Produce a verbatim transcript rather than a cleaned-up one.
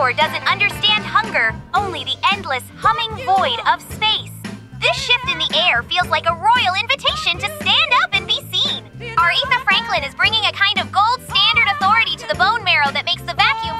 herbivore doesn't understand hunger, only the endless humming void of space. This shift in the air feels like a royal invitation to stand